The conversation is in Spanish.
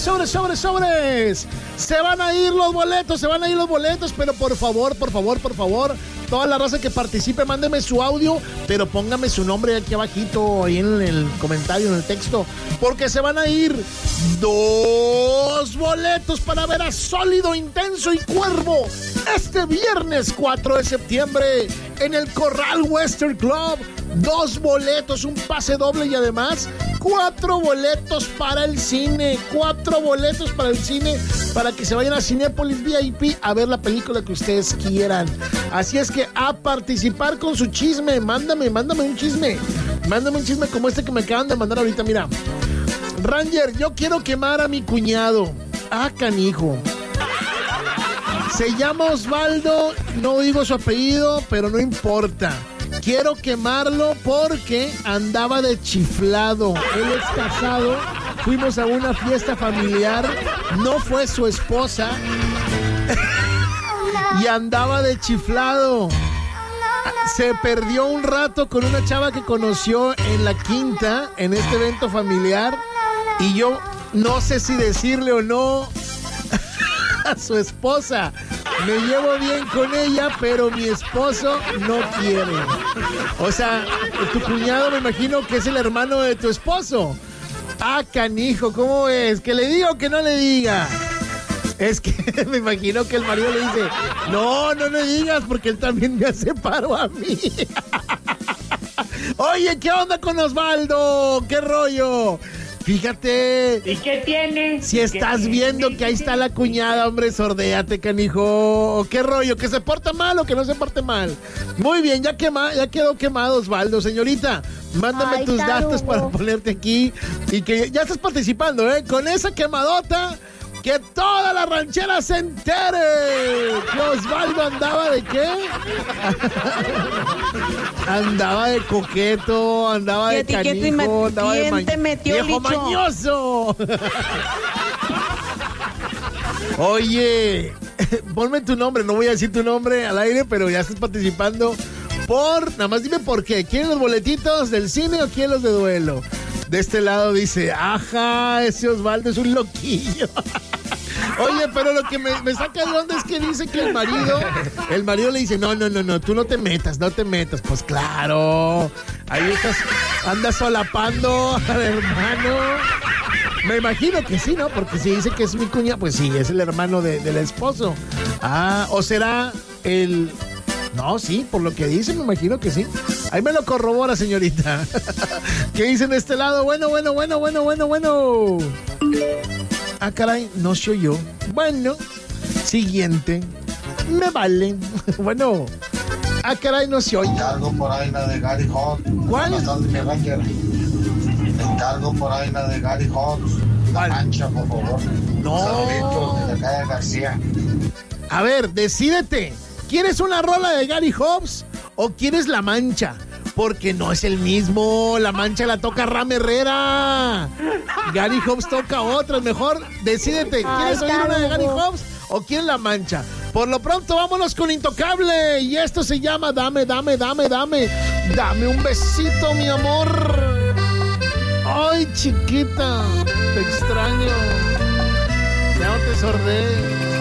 sobres. Se van a ir los boletos, pero por favor, toda la raza que participe, mándeme su audio, pero póngame su nombre aquí abajito, ahí en el comentario, en el texto, porque se van a ir 2 boletos para ver a Sólido, Intenso y Cuervo este viernes 4 de septiembre en el Corral Western Club. 2 boletos, un pase doble y además 4 boletos para el cine. 4 boletos para el cine para que se vayan a Cinépolis VIP a ver la película que ustedes quieran. Así es que a participar con su chisme. Mándame un chisme. Mándame un chisme como este que me acaban de mandar ahorita. Mira, Ranger, yo quiero quemar a mi cuñado. Ah, canijo. Se llama Osvaldo, no digo su apellido, pero no importa. Quiero quemarlo porque andaba de chiflado. Él es casado, fuimos a una fiesta familiar, no fue su esposa y andaba de chiflado. Se perdió un rato con una chava que conoció en la quinta, en este evento familiar, y yo no sé si decirle o no a su esposa. Me llevo bien con ella, pero mi esposo no quiere. O sea, tu cuñado me imagino que es el hermano de tu esposo. Ah, canijo, ¿cómo es? ¿Que le diga o que no le diga? Es que me imagino que el marido le dice, no le digas porque él también me hace paro a mí. Oye, ¿qué onda con Osvaldo? ¿Qué rollo? Fíjate. ¿Y qué tiene? Si estás viendo que ahí está la cuñada, hombre, sordéate, canijo. ¿Qué rollo? ¿Que se porta mal o que no se porte mal? Muy bien, ya quedó quemado, Osvaldo. Señorita, mándame tus datos para ponerte aquí y que ya estás participando, con esa quemadota. ¡Que toda la ranchera se entere! ¿Que Osvaldo andaba de qué? Andaba de coqueto, andaba de canijo, andaba de viejo mañoso. Oye, ponme tu nombre, no voy a decir tu nombre al aire, pero ya estás participando nada más dime por qué. ¿Quieren los boletitos del cine o quieren los de duelo? De este lado dice, ajá, ese Osvaldo es un loquillo. Oye, pero lo que me saca de onda es que dice que el marido le dice, no, tú no te metas. Pues claro, ahí andas solapando al hermano. Me imagino que sí, ¿no? Porque si dice que es mi cuña, pues sí, es el hermano del esposo. Ah, o será el... No, sí, por lo que dice, me imagino que sí. Ahí me lo corrobora, señorita. ¿Qué dicen de este lado? Bueno. Ah, caray, no se oyó. Bueno, siguiente. Me vale. Bueno. Ah, caray, no se oye. Encargo por ahí la de Gary Hodge. ¿Cuál? Encargo por ahí la de Gary Hodge. La Mancha, por favor. No. Saluditos de la calle García. A ver, decídete. ¿Quieres una rola de Gary Hobbs o quieres La Mancha? Porque no es el mismo. La Mancha la toca Ram Herrera. Gary Hobbs toca otras. Mejor decídete. ¿Quieres oír una de Gary Hobbs o quieres La Mancha? Por lo pronto, vámonos con Intocable. Y esto se llama Dame. Dame un besito, mi amor. Ay, chiquita. Te extraño. Ya no te sordé.